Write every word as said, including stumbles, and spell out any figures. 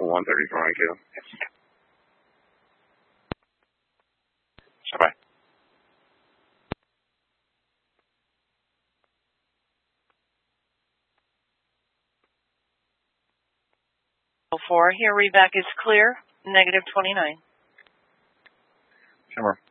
one thirty for I Q. Bye-bye. four, here readback is clear, negative twenty-nine. Sure.